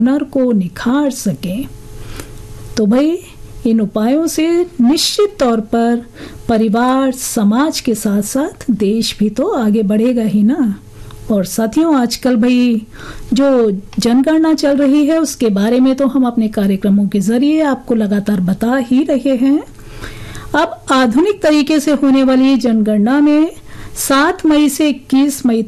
हुनर को निखार सकें। तो भाई इन उपायों से निश्चित तौर पर परिवार, समाज के साथ साथ देश भी तो आगे बढ़ेगा ही ना। और साथियों, आजकल भाई जो जनगणना चल रही है उसके बारे में तो हम अपने कार्यक्रमों के जरिए आपको लगातार बता ही रहे हैं। अब आधुनिक तरीके से होने वाली जनगणना में 7 मई से 21 मई